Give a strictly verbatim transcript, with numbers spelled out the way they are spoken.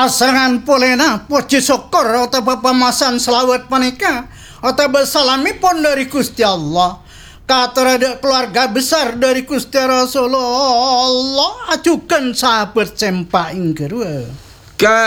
Pasangan polena puji syukur atau pemasan selawat panika atau bersalamipun dari Gusti Allah katerada keluarga besar dari Gusti Rasulullah ajukan sahabat sempa inggerwa.